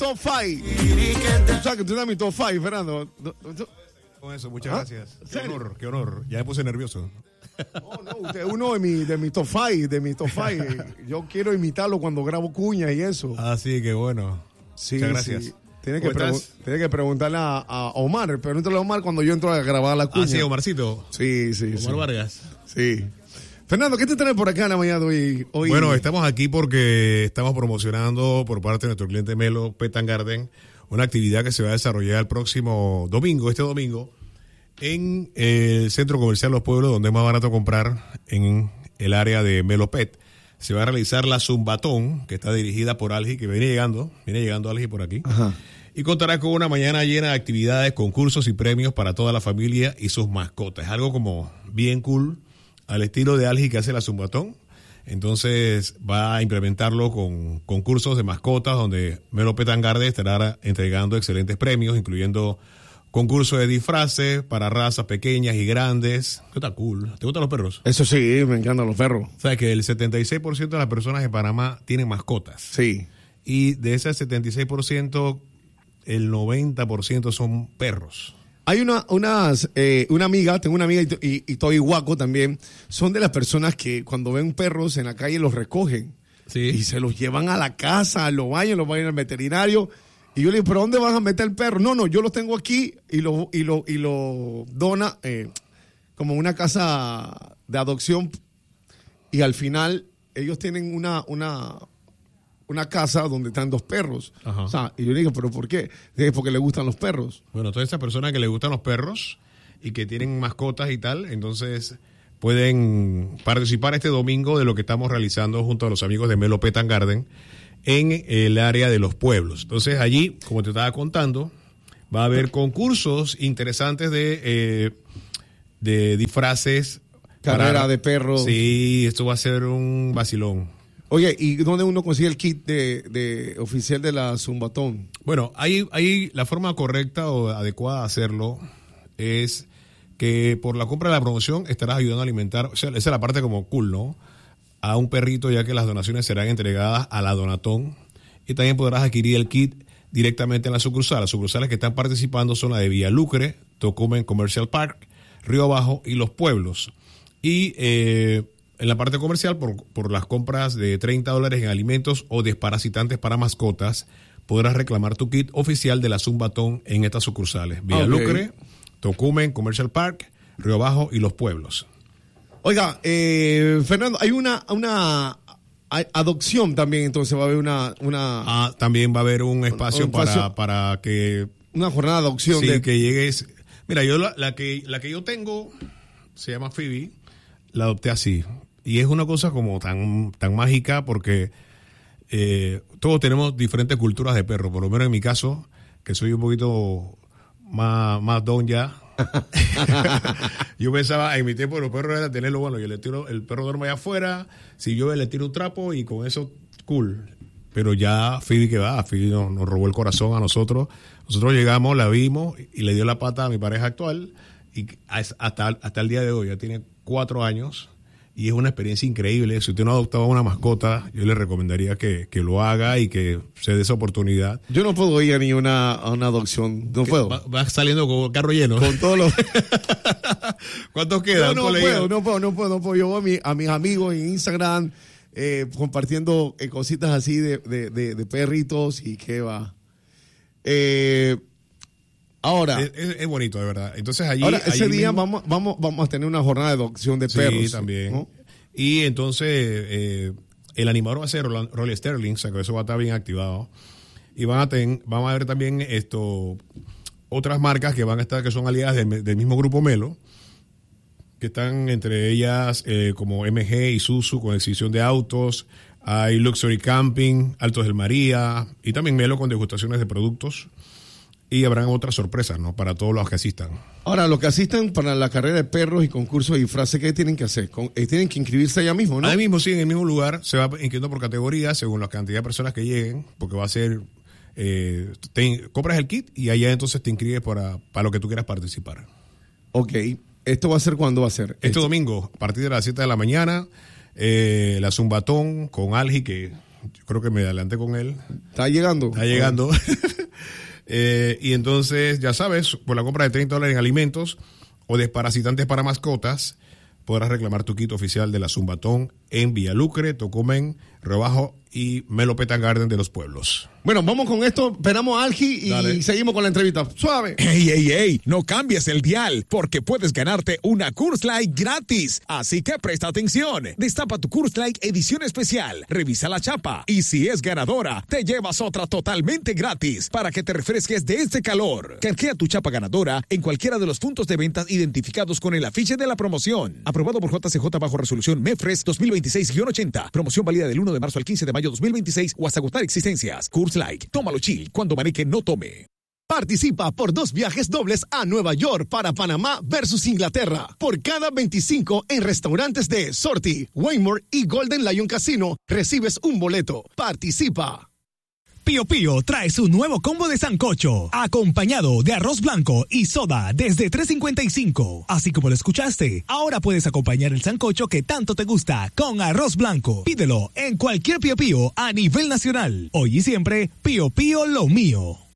top 5. O sea, que tú eres mi top 5, Fernando. Con eso, muchas gracias. Qué honor. Ya me puse nervioso. No, usted es uno de mi top 5, Yo quiero imitarlo cuando grabo cuñas y eso. Ah, sí, qué bueno. Sí, muchas gracias. Sí. Tiene que preguntarle a Omar. Pregúntale a Omar cuando yo entro a grabar la cuña. Ah, sí, Omarcito. Sí. Omar Vargas. Sí. Fernando, ¿qué te traes por acá en la mañana de hoy? Bueno, estamos aquí porque estamos promocionando por parte de nuestro cliente Melo Pet and Garden una actividad que se va a desarrollar el próximo domingo, en el Centro Comercial Los Pueblos, donde es más barato comprar en el área de Melo Pet. Se va a realizar la Zumbatón, que está dirigida por Algi, que viene llegando Algi por aquí. Ajá. Y contará con una mañana llena de actividades, concursos y premios para toda la familia y sus mascotas. Es algo como bien cool, al estilo de Algi que hace la Zumbatón. Entonces va a implementarlo con concursos de mascotas, donde Melo Pet and Garden estará entregando excelentes premios, incluyendo concursos de disfraces para razas pequeñas y grandes. Está cool. ¿Te gustan los perros? Eso sí, me encantan los perros. O sea, que el 76% de las personas en Panamá tienen mascotas. Sí. Y de ese 76%, el 90% son perros. Hay una amiga, tengo una amiga y Toby Guaco también, son de las personas que cuando ven perros en la calle los recogen. Sí. Y se los llevan a la casa, los bañan al veterinario. Y yo le digo, ¿pero dónde vas a meter el perro? No, yo los tengo aquí y lo dona como una casa de adopción. Y al final ellos tienen una casa donde están 2 perros. Ajá. O sea, y yo le digo, ¿pero por qué? Dice, porque le gustan los perros. Bueno, todas esas personas que les gustan los perros y que tienen mascotas y tal, entonces pueden participar este domingo de lo que estamos realizando junto a los amigos de Melo Pet and Garden en el área de Los Pueblos. Entonces allí, como te estaba contando, va a haber concursos interesantes de disfraces. Carrera de perros. Sí, esto va a ser un vacilón. Oye, ¿y dónde uno consigue el kit de oficial de la Zumbatón? Bueno, ahí la forma correcta o adecuada de hacerlo es que por la compra de la promoción estarás ayudando a alimentar, o sea, esa es la parte como cool, ¿no? A un perrito, ya que las donaciones serán entregadas a la Donatón, y también podrás adquirir el kit directamente en la sucursal. Las sucursales que están participando son la de Villalucre, Tocumen Commercial Park, Río Abajo y Los Pueblos. Y en la parte comercial, por las compras de $30 en alimentos o desparasitantes para mascotas, podrás reclamar tu kit oficial de la Zumbatón en estas sucursales: Villalucre, Tocumen Commercial Park, Río Abajo y Los Pueblos. Oiga, Fernando, hay una adopción también, entonces va a haber una también va a haber un espacio para que... Una jornada de adopción. Sí, que llegues... Mira, yo la que yo tengo se llama Phoebe, la adopté así. Y es una cosa como tan mágica porque todos tenemos diferentes culturas de perro. Por lo menos en mi caso, que soy un poquito más don ya. Yo pensaba, en mi tiempo los perros era tenerlo, bueno, yo le tiro, el perro duerme allá afuera, si llueve le tiro un trapo y con eso, cool. Pero ya Phoebe nos robó el corazón a nosotros. Nosotros llegamos, la vimos y le dio la pata a mi pareja actual, y hasta el día de hoy, ya tiene 4 años. Y es una experiencia increíble. Si usted no ha adoptado una mascota, yo le recomendaría que lo haga y que se dé esa oportunidad. Yo no puedo ir a ni a una adopción. No puedo. Va saliendo con carro lleno. Con todos los... ¿Cuántos quedan? No puedo. Yo voy a mis amigos en Instagram compartiendo cositas así de perritos y qué va. Ahora es bonito, de verdad. Entonces ese día mismo, vamos a tener una jornada de adopción de perros. Sí, también. ¿No? Y entonces el animador va a ser Rolly Sterling, o sea que eso va a estar bien activado. Y vamos a ver también otras marcas que van a estar, que son aliadas del mismo grupo Melo, que están entre ellas como MG y Isuzu con exhibición de autos. Hay Luxury Camping, Altos del María, y también Melo con degustaciones de productos. Y habrán otras sorpresas, ¿no? Para todos los que asistan. Ahora, los que asistan para la carrera de perros y concursos de disfraces, ¿qué tienen que hacer? Tienen que inscribirse allá mismo, ¿no? Ahí mismo, sí, en el mismo lugar. Se va inscribiendo por categoría, según la cantidad de personas que lleguen, porque va a ser... compras el kit y allá entonces te inscribes para lo que tú quieras participar. Ok. ¿Esto va a ser cuándo va a ser? Este domingo, a partir de las 7 de la mañana, la Zumbatón con Algi, que Yo creo que me adelanté con él. Está llegando. Está llegando. Y entonces, ya sabes, por la compra de $30 en alimentos o desparasitantes para mascotas, podrás reclamar tu kit oficial de la Zumbatón en Villalucre, Tocumen, Rebajo y Melopetan Garden de los Pueblos. Bueno, vamos con esto, esperamos a Algi y Dale. seguimos con la entrevista. Suave. ¡Ey! No cambies el dial, porque puedes ganarte una Coors Light gratis. Así que presta atención. Destapa tu Coors Light edición especial, revisa la chapa y si es ganadora, te llevas otra totalmente gratis para que te refresques de este calor. Canjea tu chapa ganadora en cualquiera de los puntos de ventas identificados con el afiche de la promoción. Aprobado por JCJ bajo resolución MEFRES 2026-80. Promoción válida del 1 de marzo al 15 de mayo 2026 o hasta agotar existencias. Coors Light, tómalo chill, cuando maneje no tome. Participa por 2 viajes dobles a Nueva York para Panamá versus Inglaterra. Por cada 25 en restaurantes de Sorty, Waymore y Golden Lion Casino, recibes un boleto. Participa. Pío Pío trae su nuevo combo de sancocho, acompañado de arroz blanco y soda desde $3.55. Así como lo escuchaste, ahora puedes acompañar el sancocho que tanto te gusta con arroz blanco. Pídelo en cualquier Pío Pío a nivel nacional. Hoy y siempre, Pío Pío lo mío.